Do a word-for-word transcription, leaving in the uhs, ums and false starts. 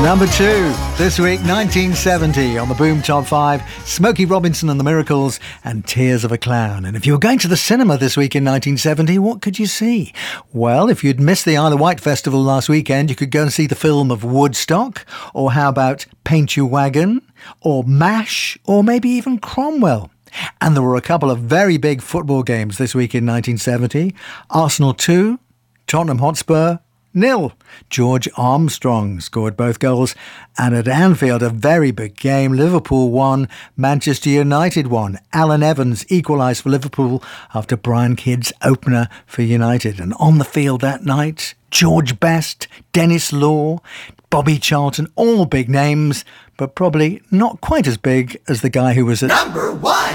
Number two, this week, nineteen seventy, on the Boom Top five, Smokey Robinson and the Miracles and Tears of a Clown. And if you were going to the cinema this week in nineteen seventy, what could you see? Well, if you'd missed the Isle of Wight Festival last weekend, you could go and see the film of Woodstock, or how about Paint Your Wagon, or MASH, or maybe even Cromwell. And there were a couple of very big football games this week in nineteen seventy. Arsenal two, Tottenham Hotspur nil. George Armstrong scored both goals. And at Anfield, a very big game. Liverpool won, Manchester United won. Alan Evans equalised for Liverpool after Brian Kidd's opener for United. And on the field that night, George Best, Dennis Law, Bobby Charlton, all big names, but probably not quite as big as the guy who was at... Number one!